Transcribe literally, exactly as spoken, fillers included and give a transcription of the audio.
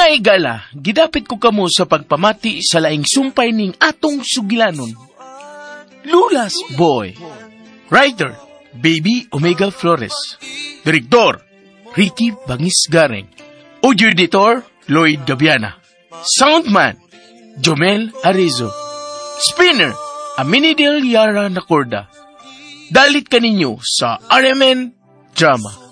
May gala, gidapit ko kamo sa pagpamati sa laing sumpay ning atong sugilanon. Lulas Boy. Writer, Baby Omega Flores. Direktor, Ricky Bangis Gareng. Audio Editor, Lloyd Gabiana. Soundman, Jomel Arizo. Spinner, Aminidel Yara Nacorda. Dalit kaninyo sa R M N Drama.